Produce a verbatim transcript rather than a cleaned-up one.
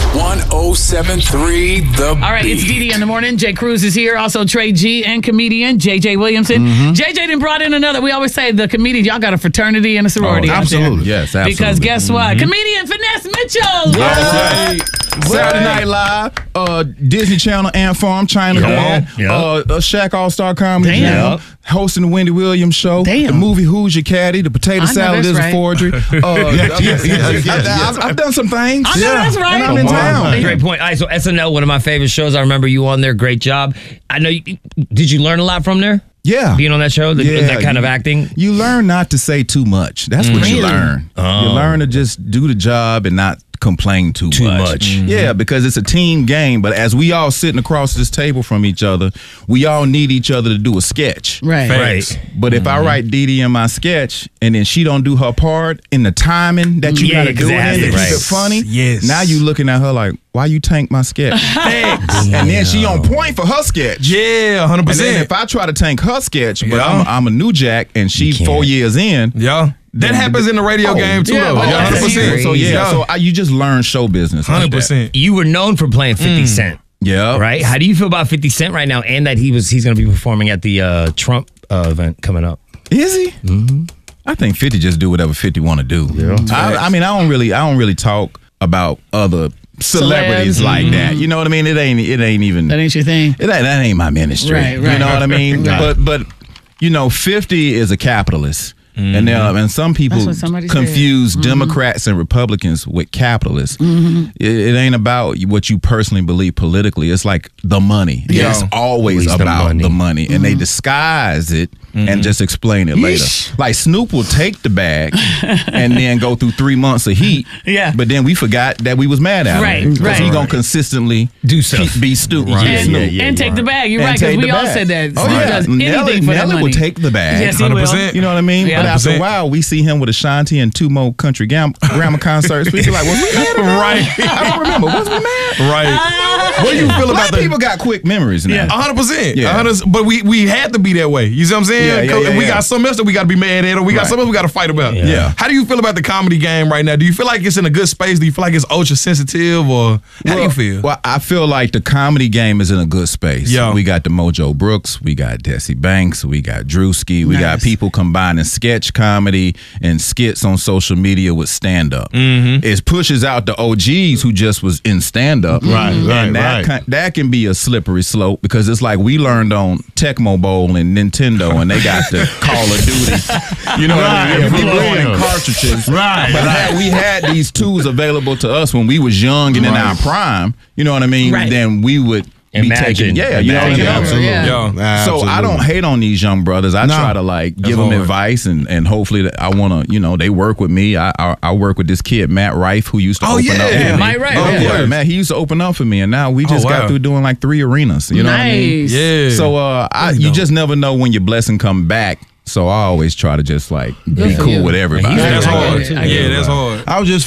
one oh seven three The All right, Beat. it's Dee Dee in the morning. Jay Cruz is here. Also, Trey G and comedian J J Williamson. Mm-hmm. J J then brought in another. We always say the comedians, y'all got a fraternity and a sorority Oh, out there. absolutely. Yes, absolutely. Because guess what? Mhm. Comedian Finesse Mitchell. That's right. Saturday Night Live, uh, Disney Channel, Ant Farm, China Come Dad, on. Yep. uh, uh, Shaq All Star Comedy Damn. Jam, hosting the Wendy Williams Show, Damn. the movie Who's Your Caddy, the Potato I know Salad that's is right. a forgery. Uh, yeah, yeah, yeah, yeah. I've, I've done some things. I know that's right. And I'm in Come on. town. Great point. All right, so S N L, one of my favorite shows. I remember you on there. Great job. I know. You, did you learn a lot from there? Yeah. Being on that show, the, Yeah, that kind you- of acting. You learn not to say too much. That's what you Really? learn. Oh. You learn to just do the job and not complain too, Too much. much. Mhm. Yeah, because it's a team game. But as we all sitting across this table from each other, we all need each other to do a sketch. Right. Right. But if I write Dee Dee in my sketch and then she don't do her part in the timing that you Yeah, gotta do it in to exactly. keep Right. it funny, Yes. now you looking at her like, why you tank my sketch? And then she on point for her sketch. Yeah, one hundred And then percent. if I try to tank her sketch, but Yeah. I'm, I'm a new jack and she can't. four years in. Yeah. That happens in the radio Oh, game too, yeah, though. but Yeah, one hundred that's percent. So yeah, Yeah. so I, you just learn show business. one hundred like that. percent. You were known for playing fifty Cent, Yeah. right? How do you feel about fifty Cent right now, and that he was he's going to be performing at the uh, Trump uh, event coming up? Is he? Mm-hmm. I think fifty just do whatever fifty want to do. Yeah. I, I mean, I don't really, I don't really talk about other celebrities Celebs. like that. You know what I mean? It ain't, it ain't even. That ain't your thing. It ain't, that ain't my ministry. Right, right. You know what I mean? Right. But but you know, fifty is a capitalist. And there, and some people That's what somebody said. confuse Democrats and Republicans with capitalists. Mm-hmm. It, it ain't about what you personally believe politically. It's like the money. Yeah. It's always Always the about money. the money, and they disguise it and just explain it later. Yeesh. Like Snoop will take the bag and then go through three months of heat. Yeah. But then we forgot that we was mad at Right, him because right. he gonna consistently Do stuff. keep- be stupid. Right. And, Yeah, and take the bag. You're And right, because take we the all bag. said that. Oh, Snoop yeah. does Nelly, anything for Nelly the money. will take the bag. Yes, he one hundred will. percent. You know what I mean? Yeah. But after a one hundred percent. while, we see him with Ashanti and two more country gam- grammar concerts. We be like, was we mad? About Right. it? I don't remember. Was we mad? Right. What do you feel A lot about of the people got quick memories now. A hundred percent. Yeah. A hundred- But we we had to be that way. You see what I'm saying? Yeah, yeah, 'Cause yeah, we yeah. got something else that we got to be mad at, or we got Right. something else we got to fight about. Yeah. How do you feel about the comedy game right now? Do you feel like it's in a good space? Do you feel like it's ultra sensitive, or how do you feel? Well, I feel like the comedy game is in a good space. Yeah. We got the Mojo Brooks, we got Desi Banks, we got Drewski, we got Nice. people combining sketch comedy and skits on social media with stand up. Mm-hmm. It pushes out the O Gs who just was in stand up. Right, and right, that right. Can, that can be a slippery slope because it's like we learned on Tecmo Bowl and Nintendo and they got the Call of Duty. You know what I mean? Right, We yeah. blowing cartridges. Right, But right. had we had these tools available to us when we was young and in Right. our prime, you know what I mean? Right. Then we would be Imagine. taking, yeah, you know what I Imagine. mean? Absolutely. Yeah. Yeah. So I don't hate on these young brothers. I No. try to like That's give them hard. advice and, and hopefully that I want to, you know, they work with me. I, I I work with this kid Matt Rife who used to Oh, open yeah. up for Yeah, me. Mike Rife, Oh, yeah. yeah, Matt. He used to open up for me, and now we just Oh, wow. got through doing like three arenas. You know what I mean? Nice. Yeah. So uh, I, you just never know when your blessing come back. So I always try to just like be Good for cool you. with everybody. He's that's I get hard. it. I get Yeah, it. that's hard. I was just